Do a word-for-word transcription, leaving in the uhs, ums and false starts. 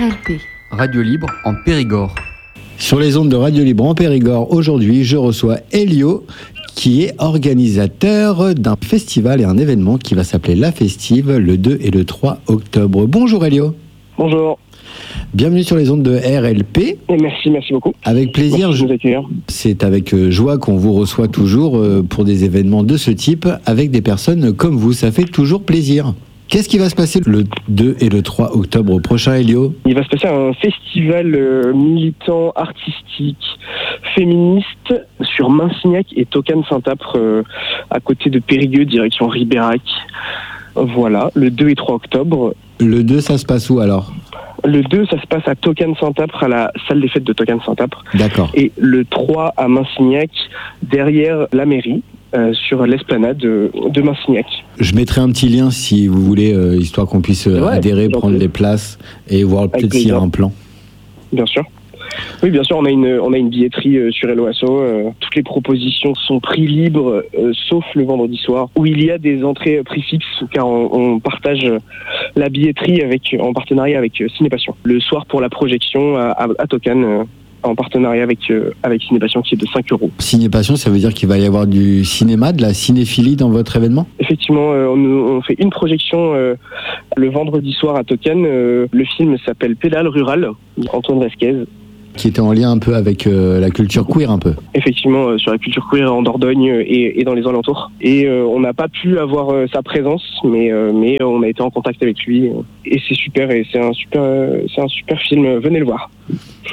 L P. Radio Libre en Périgord. Sur les ondes de Radio Libre en Périgord, aujourd'hui, je reçois Elio, qui est organisateur d'un festival et un événement qui va s'appeler La Festive le deux et le trois octobre. Bonjour Elio. Bonjour. Bienvenue sur les ondes de R L P. Et merci, merci beaucoup. Avec plaisir. Merci de nous accueillir. C'est avec joie qu'on vous reçoit toujours pour des événements de ce type, avec des personnes comme vous. Ça fait toujours plaisir. Qu'est-ce qui va se passer le deux et le trois octobre prochain, Elio ? Il va se passer un festival euh, militant, artistique, féministe sur Mainsignac et Tocane-Saint-Apre, euh, à côté de Périgueux, direction Ribérac. Voilà, le deux et trois octobre. Le deux, ça se passe où alors ? Le deux, ça se passe à Tocane-Saint-Apre, à la salle des fêtes de Tocane-Saint-Apre. D'accord. Et le trois à Mainsignac, derrière la mairie. Euh, sur l'esplanade de, de Mainsignac. Je mettrai un petit lien si vous voulez, euh, histoire qu'on puisse euh, ouais, adhérer, prendre les places et voir peut-être s'il y a un plan. Bien sûr. Oui, bien sûr, on a une, on a une billetterie euh, sur Hello Asso. Euh, toutes les propositions sont prix libre, euh, sauf le vendredi soir, où il y a des entrées prix fixes, car on, on partage la billetterie avec, en partenariat avec euh, Cinépassion. Le soir pour la projection à, à, à Tocane, euh, en partenariat avec, euh, avec Cinépassion, qui est de cinq euros. Cinépassion, ça veut dire qu'il va y avoir du cinéma, de la cinéphilie dans votre événement ? Effectivement, euh, on, on fait une projection euh, le vendredi soir à Tocane. Euh, le film s'appelle Pédale Rural, Antoine Vasquez. Qui était en lien un peu avec euh, la culture queer un peu. Effectivement, euh, sur la culture queer en Dordogne et, et dans les alentours. Et euh, on n'a pas pu avoir euh, sa présence, mais, euh, mais on a été en contact avec lui. Et c'est super, et c'est un super, euh, c'est un super film. Venez le voir.